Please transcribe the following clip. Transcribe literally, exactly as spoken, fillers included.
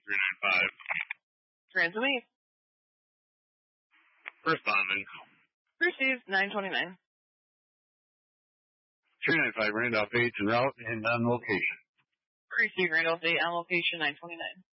three nine five. Ransom East. Responding. Received nine twenty-nine. three nine five, Randolph eight en route and on location. Received Randolph eight on location nine twenty-nine.